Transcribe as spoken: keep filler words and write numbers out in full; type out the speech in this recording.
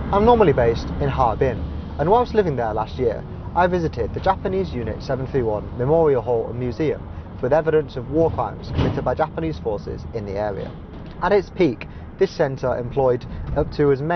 I'm normally based in Harbin, and whilst living there last year, I visited the Japanese Unit seven three one Memorial Hall and Museum with evidence of war crimes committed by Japanese forces in the area. At its peak, this centre employed up to as many